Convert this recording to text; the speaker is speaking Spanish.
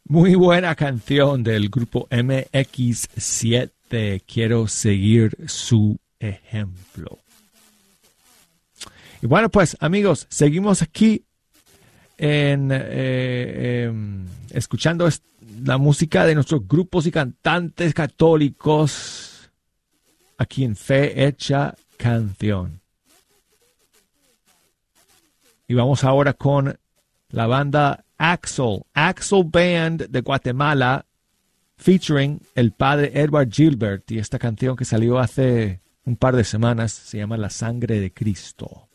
Muy buena canción del grupo MX7. Quiero seguir su ejemplo. Y bueno, pues amigos, seguimos aquí escuchando la música de nuestros grupos y cantantes católicos aquí en Fe Hecha Canción. Y vamos ahora con la banda Axel Band de Guatemala, featuring el padre Edward Gilbert, y esta canción que salió hace un par de semanas se llama La Sangre de Cristo.